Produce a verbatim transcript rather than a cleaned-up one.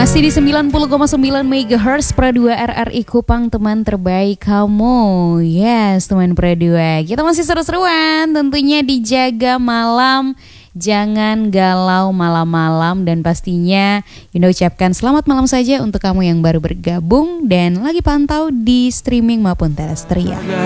Masih di sembilan puluh koma sembilan megahertz Pro dua R R I Kupang, teman terbaik kamu. Yes, teman Pro dua. Kita masih seru-seruan tentunya di Jaga Malam. Jangan galau malam-malam, dan pastinya Yunda ucapkan selamat malam saja untuk kamu yang baru bergabung dan lagi pantau di streaming maupun terestrial.